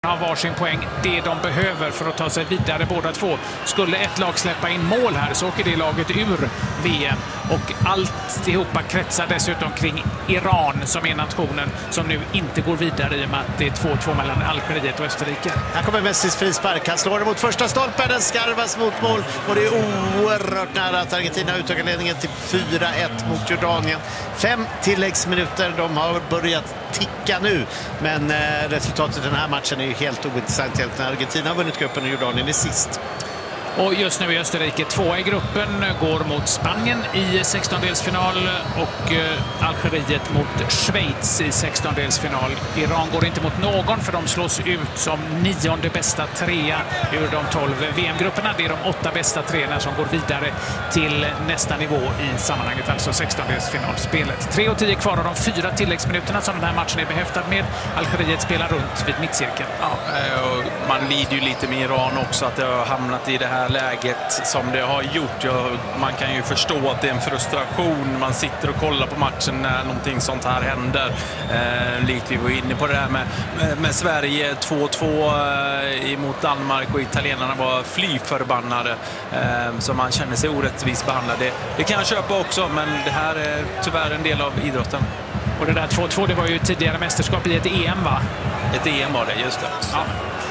har varsin poäng, det de behöver för att ta sig vidare båda två. Skulle ett lag släppa in mål här så åker det laget ur VM. Och alltihopa kretsar dessutom kring Iran som är nationen som nu inte går vidare i och med att det är 2-2 mellan Algeriet och Österrike. Här kommer Messis frispark. Han slår det mot första stolpen. Den skarvas mot mål. Och det är oerhört nära att Argentina utökar ledningen till 4-1 mot Jordanien. 5 tilläggsminuter. De har börjat ticka nu. Men resultatet i den här matchen är ju helt ointressant. Argentina har vunnit gruppen och Jordanien är sist. Och just nu är Österrike 2 i gruppen, går mot Spanien i 16-delsfinal och Algeriet mot Schweiz i 16-delsfinal. Iran går inte mot någon för de slås ut som 9:e bästa trea ur de 12 VM-grupperna. Det är de 8 bästa treorna som går vidare till nästa nivå i sammanhanget, alltså 16-delsfinalspelet. 3:10 kvar av de 4 tilläggsminuterna som den här matchen är behäftad med. Algeriet spelar runt vid mittcirkeln. Ja, man lider ju lite med Iran också att det har hamnat i det här läget som det har gjort. Man kan ju förstå att det är en frustration. Man sitter och kollar på matchen när någonting sånt här händer. Likt vi var inne på det där med Sverige 2-2 emot Danmark och italienarna var flyförbannade. Så man känner sig orättvist behandlad. Det kan jag köpa också, men det här är tyvärr en del av idrotten. Och det där 2-2, det var ju tidigare mästerskap i ett EM, va? Ett EM var det, just det. Ja.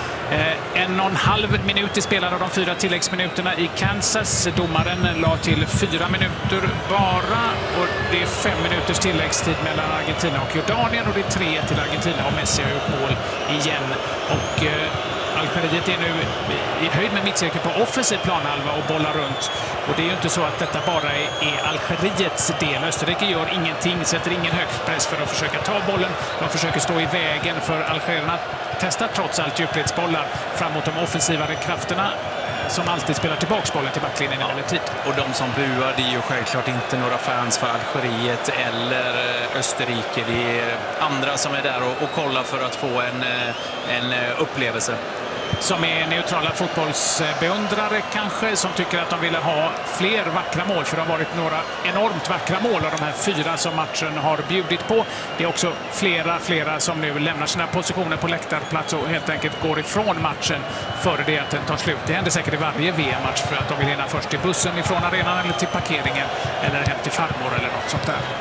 1,5 minut spelade av de 4 tilläggsminuterna i Kansas. Domaren la till 4 minuter bara och det är 5 minuters tilläggstid mellan Argentina och Jordanien och det är 3 till Argentina och Messi har gjort mål igen. Och Algeriet är nu i höjd med mittcirkeln på offensiv planhalva och bollar runt. Och det är ju inte så att detta bara är Algeriets del. Österrike gör ingenting, sätter ingen högpress för att försöka ta bollen. De försöker stå i vägen för algerierna. Testar trots allt djupledsbollar fram mot de offensivare krafterna som alltid spelar tillbaka bollen till backlinjen emellertid. Och de som buar, det är ju självklart inte några fans för Algeriet eller Österrike. Det är andra som är där och kollar för att få en upplevelse. Som är neutrala fotbollsbeundrare kanske, som tycker att de ville ha fler vackra mål, för det har varit några enormt vackra mål av de här 4 som matchen har bjudit på. Det är också flera som nu lämnar sina positioner på läktarplats och helt enkelt går ifrån matchen före det att den tar slut. Det händer säkert i varje VM-match för att de vill hinna först till bussen ifrån arenan eller till parkeringen eller hem till farmor eller något sånt där.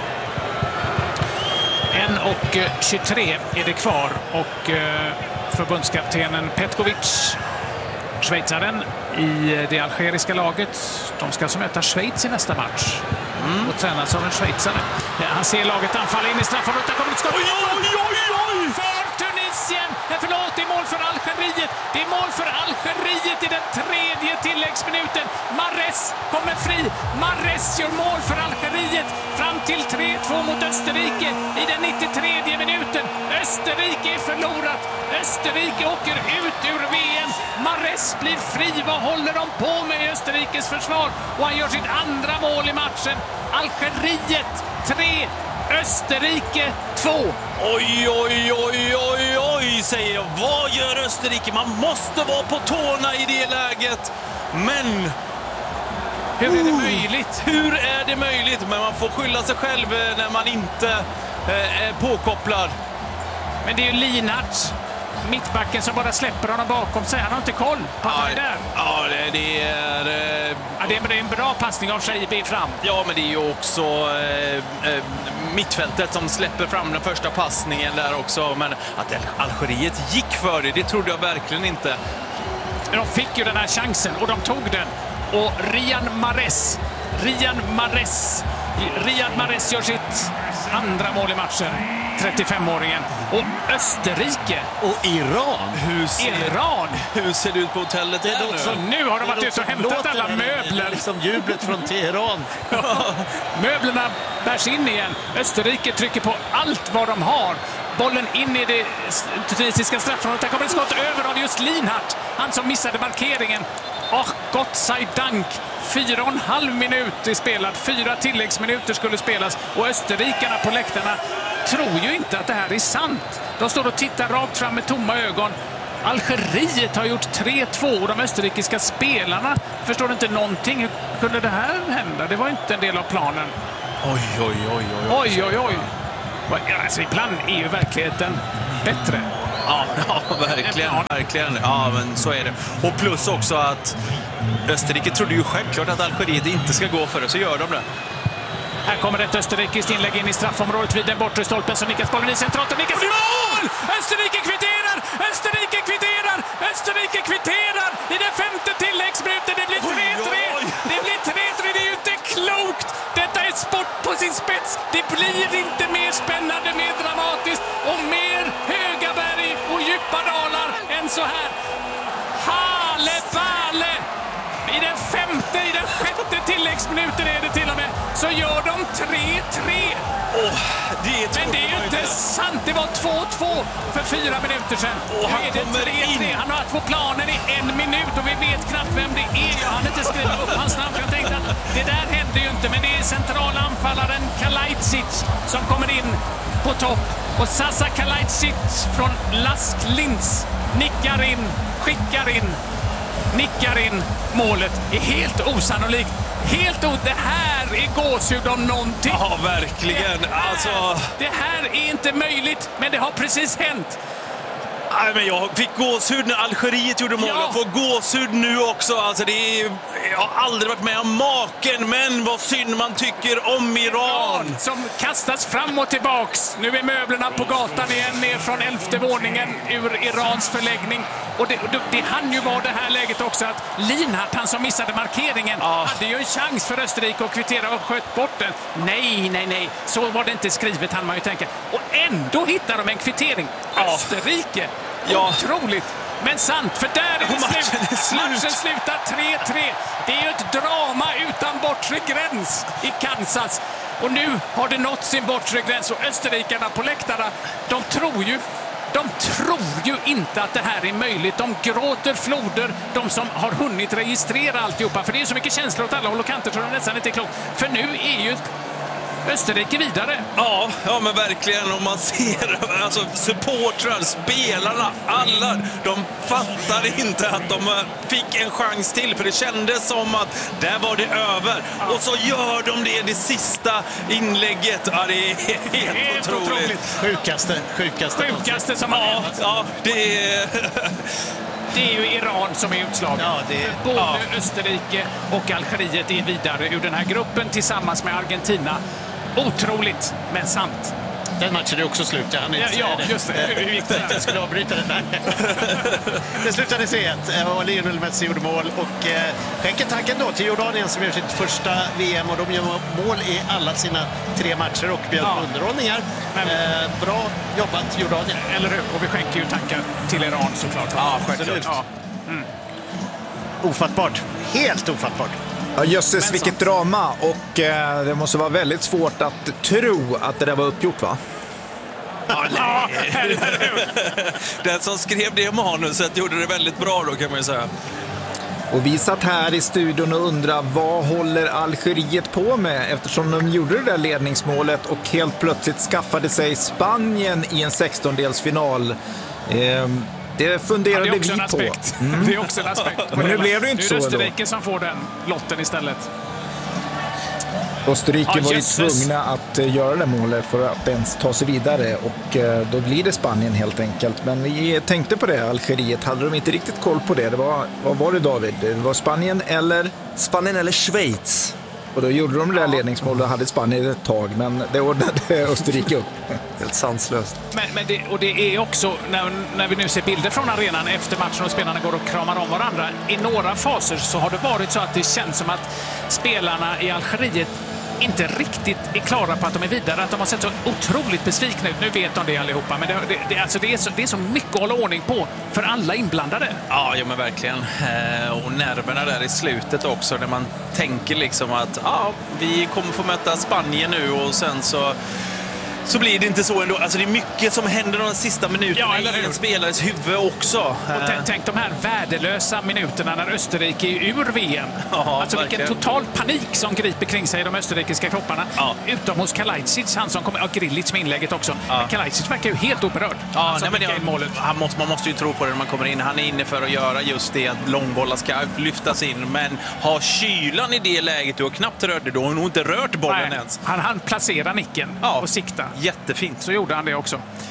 1:23 är det kvar och förbundskaptenen Petkovic, schweizaren i det algeriska laget. De ska alltså möta Schweiz i nästa match och tränas av en schweizare. Han ser laget anfalla in i straffområdet. Där kommer ett skott. Oj! För Tunisien! Förlåt, det är mål för Algeriet. Det är mål för Algeriet i den 3:e tilläggsminuten. Mahrez kommer fri. Mahrez gör mål för Algeriet fram till 3-2 mot Österrike i den 93:e minuten. Österrike är förlorat. Österrike åker ut ur VM. Mahrez blir fri. Vad håller de på med i Österrikes försvar? Och han gör sitt andra mål i matchen. Algeriet 3, Österrike 2. Oj, säger jag. Vad gör Österrike? Man måste vara på tårna i det läget. Men hur är det möjligt? Hur är det möjligt? Men man får skylla sig själv när man inte är påkopplad. Men det är ju Lienhart, mittbacken, som bara släpper honom bakom sig. Han har inte koll på att han är där. Ja, det är en bra passning av Shaibi fram. Ja, men det är ju också mittfältet som släpper fram den första passningen där också. Men att Algeriet gick för det trodde jag verkligen inte. De fick ju den här chansen och de tog den. Och Riyad Mahrez gör sitt andra mål i matchen. 35-åringen. Och Österrike. Och Iran. Hur ser det ut på hotellet där nu? Så nu har de varit ute och hämtat alla möbler. Liksom jublet från Teheran. Möblerna bärs in igen. Österrike trycker på allt vad de har. Bollen in i det tunisiska straffområdet. Där kommer ett skott över av just Lienhart. Han som missade markeringen. Gott sei dank. 4,5 minuter spelad. 4 tilläggsminuter skulle spelas. Och österrikarna på läktarna tror ju inte att det här är sant. De står och tittar rakt fram med tomma ögon. Algeriet har gjort 3-2 och de österrikiska spelarna förstår inte någonting. Hur kunde det här hända? Det var inte en del av planen. Oj. Alltså ibland är ju verkligheten bättre. Ja, verkligen. Ja, men så är det. Och plus också att Österrike trodde ju självklart att Algeriet inte ska gå för det, så gör de det. Här kommer ett österrikiskt inlägg in i straffområdet vid den bortre stolpen som nickas bollen i centralt och nickas i mål! Österrike kvitterar! Österrike kvitterar i den 5:e tilläggsminuten. Det blir 3-3. Det blir 3-3. Det är ju inte klokt. Detta är sport på sin spets. Det blir inte mer spännande, mer dramatiskt och mer höga berg och djupa dalar än så här. Hale-bale! I den 6:e tilläggsminuten är det till och med, så gör de 3-3. Men det är ju inte sant. Det var 2-2 för 4 minuter sedan. Nu är det 3-3. Han har varit på planen i 1 minut och vi vet knappt vem det är. Jag hann inte skriva upp hans namn för jag tänkte att det där hände ju inte. Men det är centrala anfallaren Kalajdzic som kommer in på topp. Och Sasa Kalajdzic från Lask Linz nickar in, skickar in, nickar in målet. Det är helt osannolikt. Det här är gåshud om någonting. Ja, verkligen. Det här är inte möjligt, men det har precis hänt. Nej, men jag fick gåshud när Algeriet gjorde mål. Jag får gåshud nu också. Alltså, jag har aldrig varit med om maken, men vad synd man tycker om Iran. Som kastas fram och tillbaks. Nu är möblerna på gatan igen ner från 11:e våningen ur Irans förläggning. Och det hann ju vara det här läget också att Linhart, han som missade markeringen, hade ju en chans för Österrike att kvittera och sköt bort den. Nej. Så var det inte skrivet, han man ju tänka. Och ändå hittar de en kvittering. Österrike. Otroligt. Men sant, för där är det slut. Matchen slutar 3-3. Det är ju ett drama utan bortre gräns i Kansas. Och nu har det nått sin bortre gräns och österrikarna på läktarna, de tror ju inte att det här är möjligt. De gråter floder, de som har hunnit registrera alltihopa. För det är så mycket känslor åt alla håll och kanter så det nästan inte är klokt. För nu är ju Österrike vidare. Ja, men verkligen. Och man ser alltså, supportrar, spelarna, alla, de fattar inte att de fick en chans till. För det kändes som att där var det över. Och så gör de det sista inlägget. Ja, det är helt otroligt. Sjukaste som har hänt. Ja, det är... Det är ju Iran som är utslagen. Både Österrike och Algeriet är vidare ur den här gruppen tillsammans med Argentina. Otroligt, men sant. Den matchen är också slut. Just det. Jag skulle avbryta den där. Det slutade 3-1 och Lionel Messi gjorde mål och skänker tacken då till Jordanien som gör sitt första VM och de gör mål i alla sina 3 matcher och bjöd på underhållningar. Bra jobbat Jordanien. Eller hur? Och vi skänker ju tackar till Iran såklart. Ja, självklart. Ofattbart. Helt ofattbart. Ja, jösses, vilket drama, och det måste vara väldigt svårt att tro att det där var uppgjort, va? Den som skrev det manuset gjorde det väldigt bra då, kan man ju säga. Och vi satt här i studion och undrade vad håller Algeriet på med eftersom de gjorde det där ledningsmålet och helt plötsligt skaffade sig Spanien i en 16-delsfinal. Det funderade vi på. Det är också en aspekt. Men nu blev det inte så. Det är Österrike som får den lotten istället. Österrike var ju tvungna att göra det målet för att ens ta sig vidare och då blir det Spanien helt enkelt. Men vi tänkte på det, Algeriet hade de inte riktigt koll på det. Vad var det, David? Det var Spanien eller Schweiz. Och då gjorde de det där ledningsmålet och hade Spanien ett tag, men det ordnade Österrike upp. Helt sanslöst. Men det är också, när vi nu ser bilder från arenan efter matchen och spelarna går och kramar om varandra, i några faser så har det varit så att det känns som att spelarna i Algeriet inte riktigt är klara på att de är vidare, att de har sett så otroligt besvikna ut. Nu vet de det allihopa, men det är så mycket att hålla ordning på för alla inblandade. Ja, men verkligen. Och nerverna där i slutet också, när man tänker liksom att vi kommer få möta Spanien nu och sen så blir det inte så ändå. Alltså det är mycket som händer de sista minuterna i en spelares huvud också. Och tänk de här värdelösa minuterna när Österrike är ur VM. Alltså vilken total panik som griper kring sig i de österrikiska kropparna. Utom hos Kalajdzic, han som kommer, Grilic med inlägget också. Men Kalajdzic verkar ju helt oberörd. Man måste ju tro på det när man kommer in. Han är inne för att göra just det, att långbollar ska lyftas in. Men ha kylan i det läget, du har knappt rört det, då har nog inte rört bollen ens. Han placera nicken och sikta. Jättefint. Så gjorde han det också.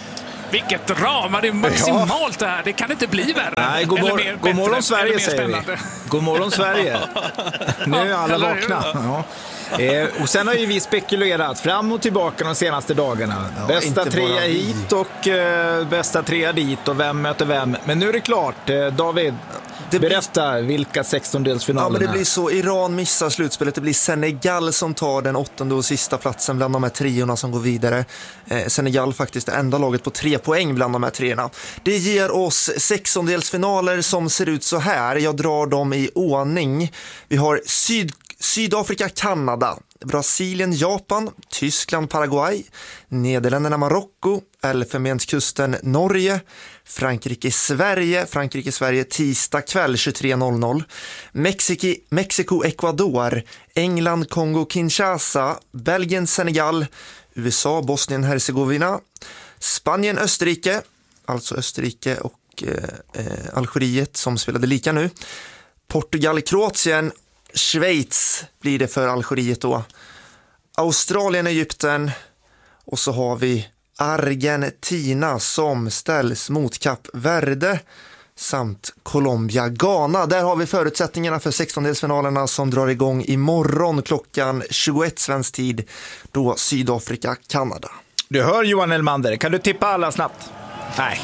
Vilket drama, det är maximalt det här. Det kan inte bli värre. Nej, god morgon Sverige säger vi. God morgon Sverige. Nu är alla vakna. Ja. Och sen har ju vi spekulerat fram och tillbaka de senaste dagarna. Bästa trea hit och bästa trea dit och vem möter vem. Men nu är det klart, David. Berätta vilka 16-delsfinalerna. Ja, men det blir så. Iran missar slutspelet. Det blir Senegal som tar den 8:e och sista platsen bland de här triorna som går vidare. Senegal faktiskt det enda laget på 3 poäng bland de här treorna. Det ger oss 16-delsfinaler som ser ut så här. Jag drar dem i ordning. Vi har Sydafrika, Kanada, Brasilien, Japan, Tyskland, Paraguay, Nederländerna, Marocko, Elfenbenskusten, Norge, Frankrike, Sverige tisdag kväll 23:00, Mexiko, Ecuador, England, Kongo, Kinshasa, Belgien, Senegal, USA, Bosnien, Herzegovina, Spanien, Österrike, alltså Österrike och Algeriet som spelade lika nu, Portugal, Kroatien, Schweiz blir det för Algeriet då, Australien, Egypten och så har vi Argentina som ställs mot Kap Verde samt Colombia, Ghana. Där har vi förutsättningarna för 16-delsfinalerna som drar igång imorgon klockan 21 svensk tid, då Sydafrika, Kanada. Du hör Johan Elmander, kan du tippa alla snabbt? Nej.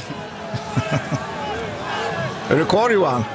Är du kvar Johan?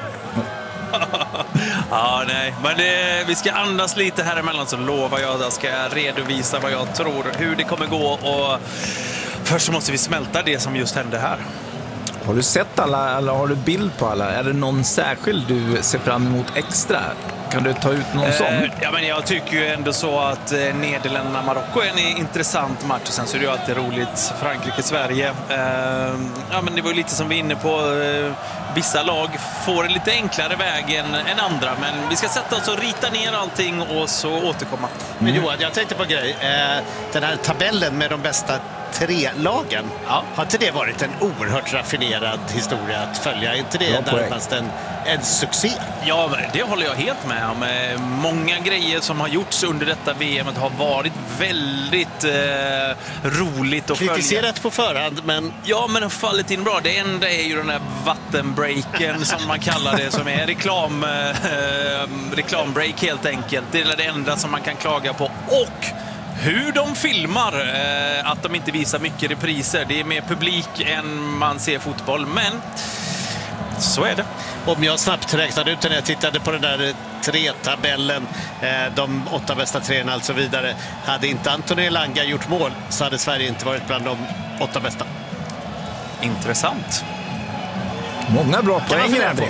Ja, nej. Men vi ska andas lite här emellan så lovar jag ska redovisa vad jag tror, hur det kommer gå och först så måste vi smälta det som just hände här. Har du sett alla eller har du bild på alla? Är det någon särskild du ser fram emot extra? Kan du ta ut någon sån? Ja, men jag tycker ju ändå så att Nederländerna-Marocko är en intressant match. Och sen så är det ju alltid roligt Frankrike-Sverige. Ja, men det var ju lite som vi är inne på. Vissa lag får en lite enklare väg än andra. Men vi ska sätta oss och rita ner allting och så återkomma. Men Johan, jag tänkte på en grej. Den här tabellen med de bästa 3 lagen. Ja. Har inte det varit en oerhört raffinerad historia att följa? Är inte det närmast en succé? Ja, det håller jag helt med om. Många grejer som har gjorts under detta VM har varit väldigt roligt att följa. Kritiserat på förhand, men... Ja, men har fallit in bra. Det enda är ju den här vattenbreaken som man kallar det, som är reklambreak helt enkelt. Det är det enda som man kan klaga på. Och hur de filmar, att de inte visar mycket repriser. Det är mer publik än man ser fotboll, men så är det. Om jag snabbt räknade ut när jag tittade på den där 3-tabellen, de 8 bästa 3:orna och så vidare. Hade inte Anthony Elanga gjort mål så hade Sverige inte varit bland de 8 bästa. Intressant. Många bra poäng.